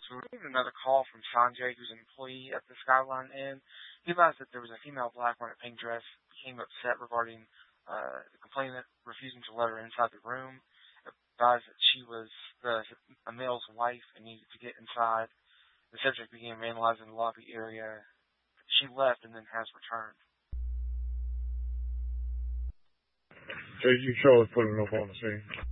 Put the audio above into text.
So we received another call from Sanjay, who's an employee at the Skyline Inn. He advised that there was a female black woman in a pink dress became upset regarding the complainant refusing to let her inside the room. Advised that she was a male's wife and needed to get inside. The subject began vandalizing the lobby area. She left and then has returned. So you Charlie pulling up on the scene.